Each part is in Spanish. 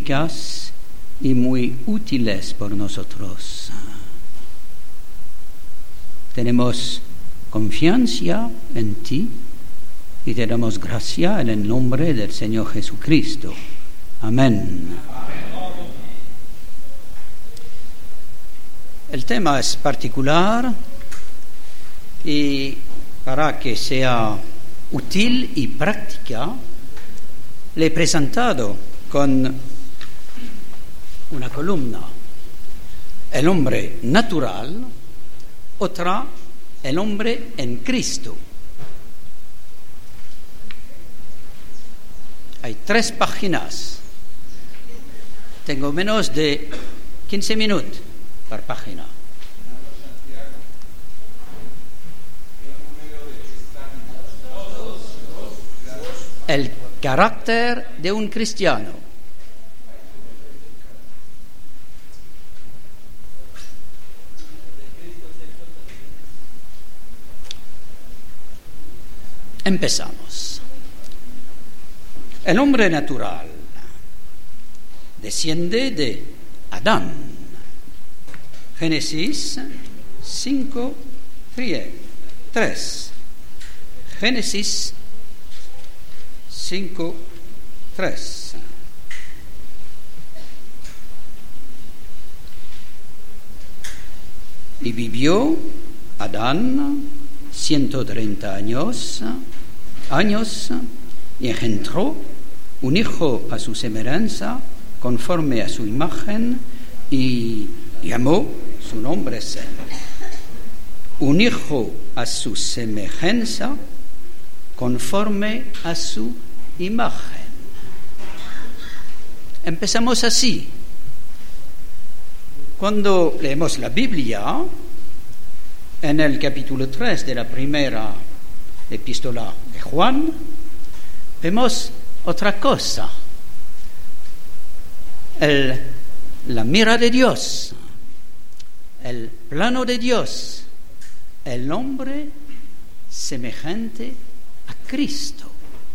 y muy útiles por nosotros. Tenemos confianza en ti y te damos gracia en el nombre del Señor Jesucristo. Amén. El tema es particular y para que sea útil y práctica, le he presentado con una columna: el hombre natural, otra, el hombre en Cristo. Hay 3 páginas. Tengo menos de 15 minutos por página. El carácter de un cristiano. Empezamos. El hombre natural desciende de Adán. Génesis 5:3. Génesis 5:3. Y vivió Adán 130 años y engendró un hijo a su semejanza, conforme a su imagen, y llamó su nombre Sem. Un hijo a su semejanza, conforme a su imagen. Empezamos así. Cuando leemos la Biblia, en el capítulo 3 de la primera epístola de Juan, vemos otra cosa. La mira de Dios, el plano de Dios, el hombre semejante a Cristo.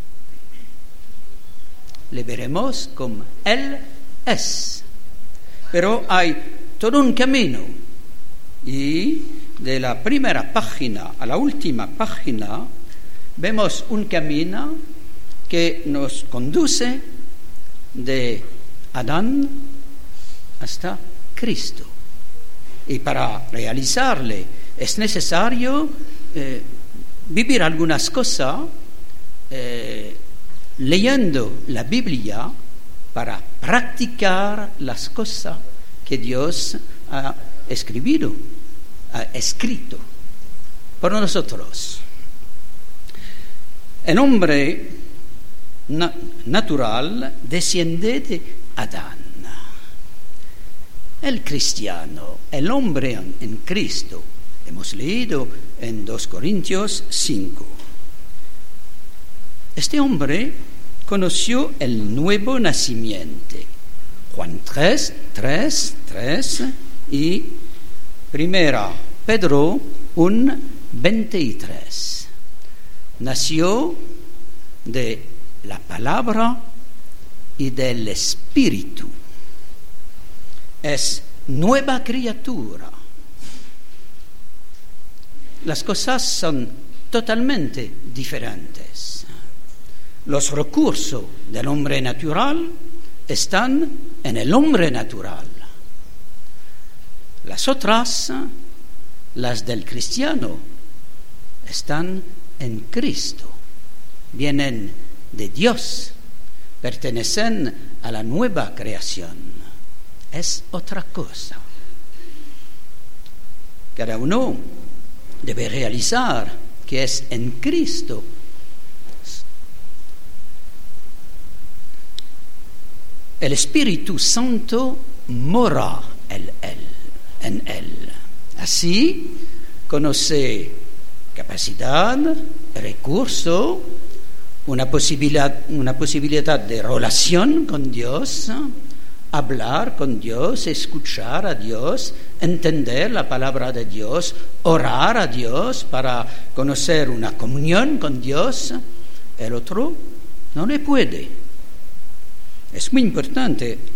Le veremos como Él es. Pero hay todo un camino. Y de la primera página a la última página vemos un camino que nos conduce de Adán hasta Cristo. Y para realizarle es necesario vivir algunas cosas leyendo la Biblia para practicar las cosas que Dios ha escrito por nosotros. El hombre natural desciende de Adán. El cristiano, el hombre en Cristo, hemos leído en 2 Corintios 5. Este hombre conoció el nuevo nacimiento. Juan 3 y 1 Pedro 1:23. Nació de la palabra y del Espíritu. Es nueva criatura. Las cosas son totalmente diferentes. Los recursos del hombre natural están en el hombre natural. Las otras, las del cristiano, están en Cristo. Vienen de Dios, pertenecen a la nueva creación. Es otra cosa. Cada uno debe realizar que es en Cristo. El Espíritu Santo mora en él. Así conoce capacidad, recurso, una posibilidad de relación con Dios, hablar con Dios, escuchar a Dios, entender la palabra de Dios, orar a Dios para conocer una comunión con Dios. El otro no le puede. Es muy importante